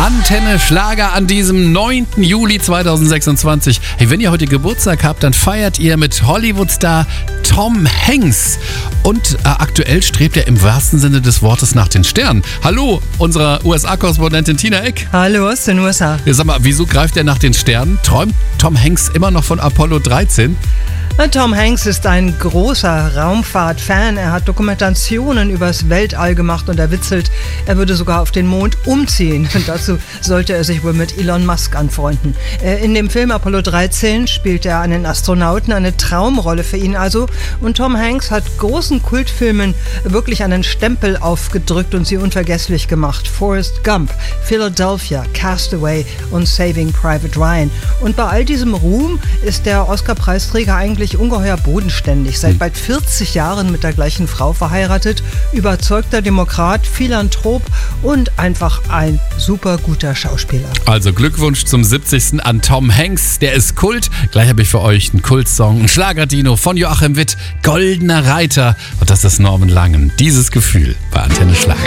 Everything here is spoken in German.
Antenne Schlager an diesem 9. Juli 2026. Hey, wenn ihr heute Geburtstag habt, dann feiert ihr mit Hollywood-Star Tom Hanks. Und aktuell strebt er im wahrsten Sinne des Wortes nach den Sternen. Hallo, unserer USA-Korrespondentin Tina Eck. Hallo aus den USA. Ja, sag mal, wieso greift er nach den Sternen? Träumt Tom Hanks immer noch von Apollo 13? Tom Hanks ist ein großer Raumfahrt-Fan. Er hat Dokumentationen übers Weltall gemacht und er witzelt, er würde sogar auf den Mond umziehen. Und dazu sollte er sich wohl mit Elon Musk anfreunden. In dem Film Apollo 13 spielt er einen Astronauten, eine Traumrolle für ihn also. Und Tom Hanks hat großen Kultfilmen wirklich einen Stempel aufgedrückt und sie unvergesslich gemacht. Forrest Gump, Philadelphia, Castaway und Saving Private Ryan. Und bei all diesem Ruhm ist der Oscar-Preisträger eigentlich ungeheuer bodenständig. Seit bald 40 Jahren mit der gleichen Frau verheiratet, überzeugter Demokrat, Philanthrop und einfach ein super guter Schauspieler. Also Glückwunsch zum 70. an Tom Hanks. Der ist Kult. Gleich habe ich für euch einen Kultsong, ein Schlagerdino von Joachim Witt, Goldener Reiter. Und das ist Norman Langen. Dieses Gefühl bei Antenne Schlager.